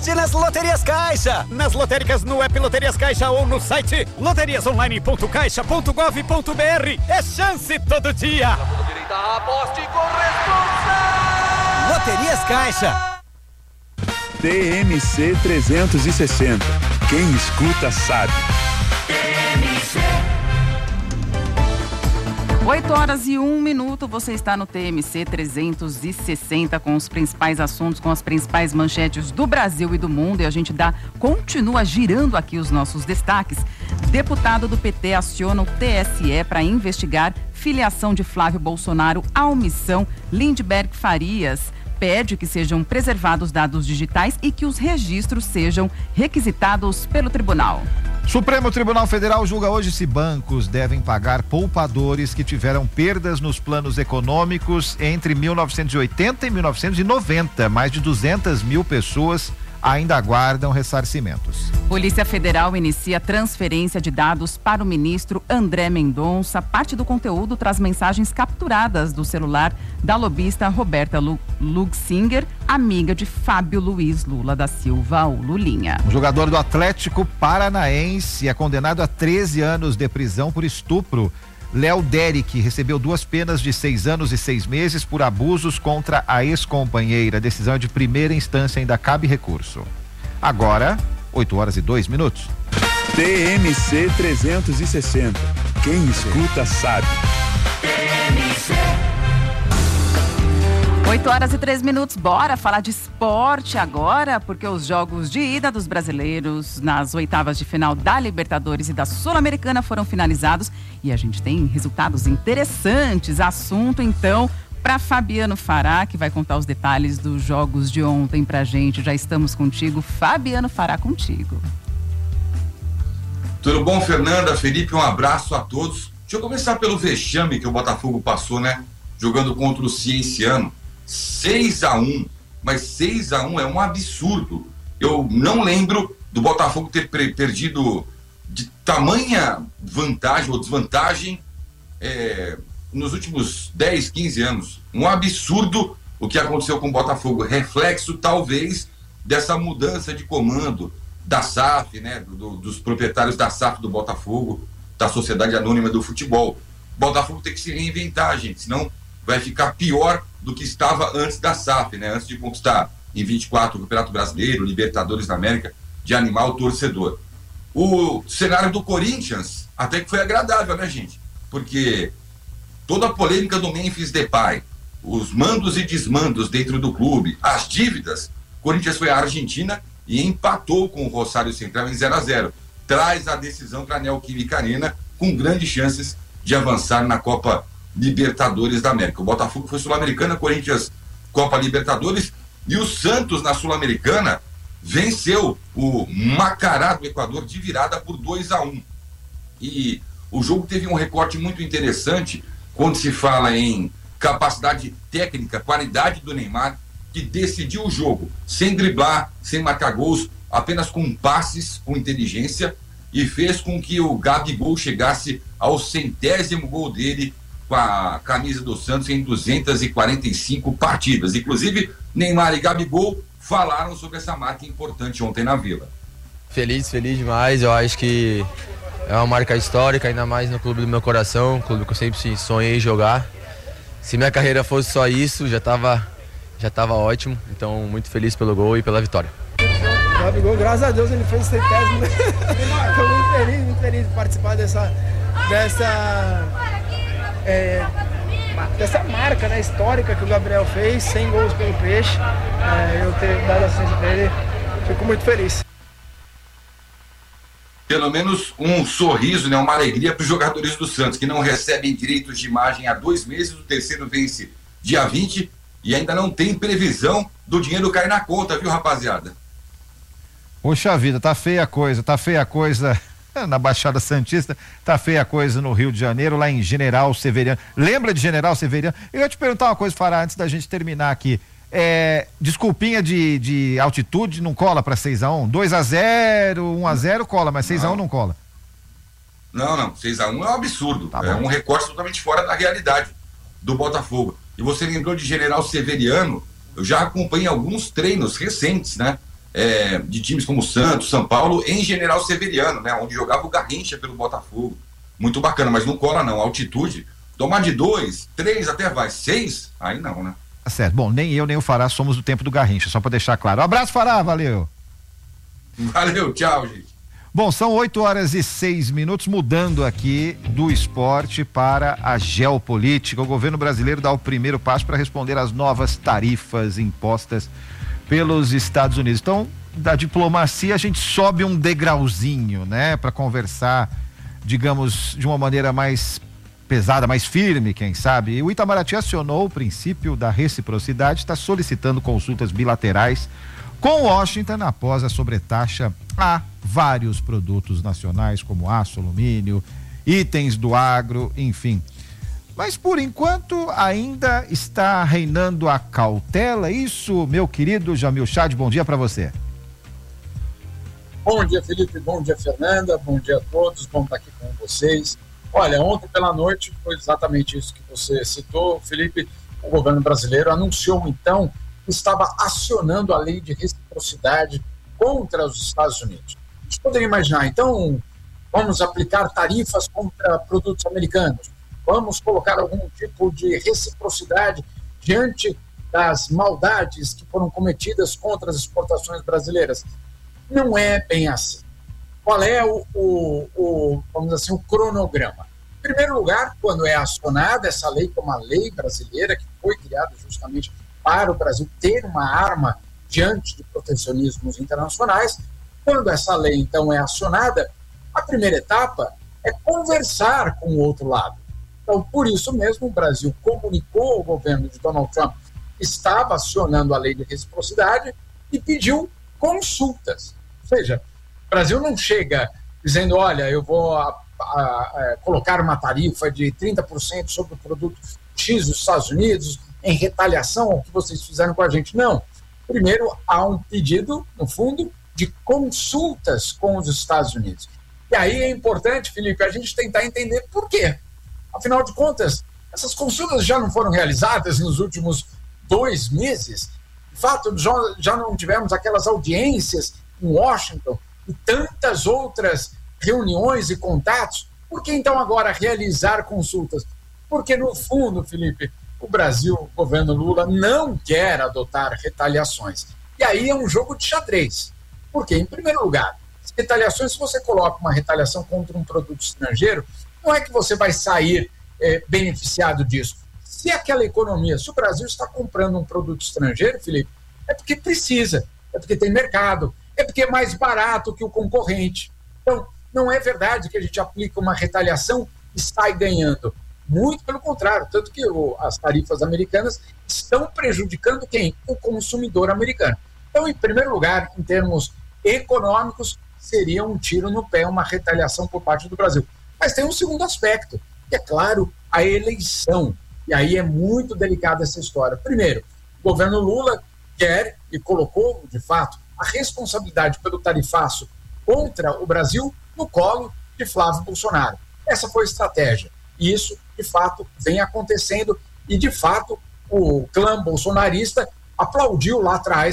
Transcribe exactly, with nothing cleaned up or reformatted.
sorte nas Loterias Caixa. Nas lotéricas, no app Loterias Caixa ou no site loterias online ponto caixa ponto gov ponto br. É chance todo dia. Direita, aposte com responsa. Loterias Caixa. T M C trezentos e sessenta. Quem escuta sabe. oito horas e um minuto, você está no T M C trezentos e sessenta com os principais assuntos, com as principais manchetes do Brasil e do mundo, e a gente dá, continua girando aqui os nossos destaques. Deputado do P T aciona o T S E para investigar filiação de Flávio Bolsonaro à omissão. Lindbergh Farias pede que sejam preservados dados digitais e que os registros sejam requisitados pelo tribunal. Supremo Tribunal Federal julga hoje se bancos devem pagar poupadores que tiveram perdas nos planos econômicos entre mil novecentos e oitenta e mil novecentos e noventa. Mais de duzentas mil pessoas ainda aguardam ressarcimentos. Polícia Federal inicia transferência de dados para o ministro André Mendonça. Parte do conteúdo traz mensagens capturadas do celular da lobista Roberta Luxinger, amiga de Fábio Luiz Lula da Silva, o Lulinha. Um jogador do Atlético Paranaense é condenado a treze anos de prisão por estupro. Léo Derek recebeu duas penas de seis anos e seis meses por abusos contra a ex-companheira. A decisão é de primeira instância, ainda cabe recurso. Agora, oito horas e dois minutos. T M C trezentos e sessenta. Quem escuta sabe. oito horas e três minutos, bora falar de esporte agora, porque os jogos de ida dos brasileiros nas oitavas de final da Libertadores e da Sul-Americana foram finalizados e a gente tem resultados interessantes. Assunto, então, para Fabiano Fará, que vai contar os detalhes dos jogos de ontem pra gente. Já estamos contigo, Fabiano Fará, contigo. Tudo bom, Fernanda, Felipe, um abraço a todos. Deixa eu começar pelo vexame que o Botafogo passou, né? Jogando contra o Cienciano. seis a um, mas seis a um é um absurdo. Eu não lembro do Botafogo ter perdido de tamanha vantagem ou desvantagem é, nos últimos dez, quinze anos. Um absurdo o que aconteceu com o Botafogo. Reflexo, talvez, dessa mudança de comando da S A F, né, do, dos proprietários da S A F do Botafogo, da Sociedade Anônima do Futebol. O Botafogo tem que se reinventar, gente, senão vai ficar pior do que estava antes da S A F, né? Antes de conquistar em vinte e quatro o Campeonato Brasileiro, Libertadores da América, de animar o torcedor. O cenário do Corinthians até que foi agradável, né, gente? Porque toda a polêmica do Memphis Depay, os mandos e desmandos dentro do clube, as dívidas, o Corinthians foi à Argentina e empatou com o Rosário Central em zero a zero. Traz a decisão para a Neoquímica Arena com grandes chances de avançar na Copa Libertadores da América. O Botafogo foi Sul-Americana, Corinthians Copa Libertadores, e o Santos na Sul-Americana venceu o Macará do Equador de virada por dois a um. E o jogo teve um recorte muito interessante quando se fala em capacidade técnica, qualidade do Neymar, que decidiu o jogo sem driblar, sem marcar gols, apenas com passes, com inteligência, e fez com que o Gabigol chegasse ao centésimo gol dele com a camisa do Santos em duzentas e quarenta e cinco partidas. Inclusive, Neymar e Gabigol falaram sobre essa marca importante ontem na Vila. Feliz, feliz demais. Eu acho que é uma marca histórica, ainda mais no clube do meu coração, clube que eu sempre sonhei jogar. Se minha carreira fosse só isso, já estava já tava ótimo. Então, muito feliz pelo gol e pela vitória. O Gabigol, graças a Deus, ele fez o centésimo. Estou muito feliz, muito feliz de participar dessa... dessa É, dessa marca, né, histórica que o Gabriel fez, cem gols pelo Peixe. É, eu ter dado assistência para ele, fico muito feliz. Pelo menos um sorriso, né, uma alegria para os jogadores do Santos, que não recebem direitos de imagem há dois meses. O terceiro vence dia vinte e ainda não tem previsão do dinheiro cair na conta, viu, rapaziada? Poxa vida, tá feia a coisa, tá feia a coisa na Baixada Santista, tá feia a coisa no Rio de Janeiro, lá em General Severiano. Lembra de General Severiano? Eu ia te perguntar uma coisa, Fará, antes da gente terminar aqui. É, desculpinha de, de altitude não cola para seis a um? dois a zero, um a zero cola, mas seis a um não cola. Não, não, seis a um é um absurdo. Tá é bom. um recorte totalmente fora da realidade do Botafogo. E você lembrou de General Severiano? Eu já acompanhei alguns treinos recentes, né? é, de times como Santos, São Paulo, em General Severiano, né? Onde jogava o Garrincha pelo Botafogo. Muito bacana, mas não cola não, altitude. Tomar de dois, três até vai, seis, aí não, né? Tá certo. Bom, nem eu nem o Fará somos do tempo do Garrincha, só para deixar claro. Um abraço, Fará, valeu. Valeu, tchau, gente. Bom, são oito horas e seis minutos, mudando aqui do esporte para a geopolítica. O governo brasileiro dá o primeiro passo para responder às novas tarifas impostas pelos Estados Unidos. Então, da diplomacia a gente sobe um degrauzinho, né, para conversar, digamos, de uma maneira mais pesada, mais firme, quem sabe. E o Itamaraty acionou o princípio da reciprocidade, está solicitando consultas bilaterais com Washington após a sobretaxa a vários produtos nacionais, como aço, alumínio, itens do agro, enfim. Mas por enquanto ainda está reinando a cautela. Isso, meu querido Jamil Chad, bom dia para você. Bom dia, Felipe, bom dia, Fernanda, bom dia a todos, bom estar aqui com vocês. Olha, ontem pela noite foi exatamente isso que você citou, Felipe. O governo brasileiro anunciou então que estava acionando a lei de reciprocidade contra os Estados Unidos. A gente poderia imaginar, então, vamos aplicar tarifas contra produtos americanos, vamos colocar algum tipo de reciprocidade diante das maldades que foram cometidas contra as exportações brasileiras. Não é bem assim. Qual é o, o, o, vamos dizer assim, o cronograma? Em primeiro lugar, quando é acionada essa lei, como a lei brasileira, que foi criada justamente para o Brasil ter uma arma diante de protecionismos internacionais, quando essa lei, então, é acionada, a primeira etapa é conversar com o outro lado. Então, por isso mesmo, o Brasil comunicou ao governo de Donald Trump que estava acionando a lei de reciprocidade e pediu consultas. Ou seja, o Brasil não chega dizendo, olha, eu vou a, a, a, colocar uma tarifa de trinta por cento sobre o produto X dos Estados Unidos em retaliação ao que vocês fizeram com a gente. Não. Primeiro, há um pedido, no fundo, de consultas com os Estados Unidos. E aí é importante, Felipe, a gente tentar entender por quê. Afinal de contas, essas consultas já não foram realizadas nos últimos dois meses? De fato, já, já não tivemos aquelas audiências em Washington e tantas outras reuniões e contatos. Por que então agora realizar consultas? Porque no fundo, Felipe, o Brasil, o governo Lula, não quer adotar retaliações. E aí é um jogo de xadrez. Porque, em primeiro lugar, retaliações, se você coloca uma retaliação contra um produto estrangeiro, não é que você vai sair é, beneficiado disso. Se aquela economia, se o Brasil está comprando um produto estrangeiro, Felipe, é porque precisa, é porque tem mercado, é porque é mais barato que o concorrente. Então, não é verdade que a gente aplica uma retaliação e sai ganhando. Muito pelo contrário, tanto que o, as tarifas americanas estão prejudicando quem? O consumidor americano. Então, em primeiro lugar, em termos econômicos, seria um tiro no pé, uma retaliação por parte do Brasil. Mas tem um segundo aspecto, que é claro, a eleição. E aí é muito delicada essa história. Primeiro, o governo Lula quer e colocou, de fato, a responsabilidade pelo tarifaço contra o Brasil no colo de Flávio Bolsonaro. Essa foi a estratégia. E isso, de fato, vem acontecendo e, de fato, o clã bolsonarista aplaudiu lá atrás